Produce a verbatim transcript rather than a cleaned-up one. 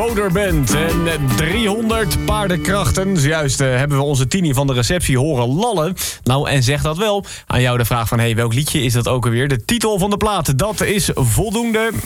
motorband en driehonderd paardenkrachten. Zojuist uh, hebben we onze Tini van de receptie horen lallen. Nou, en zeg dat wel. Aan jou de vraag van, hey, welk liedje is dat ook alweer? De titel van de plaat, dat is voldoende.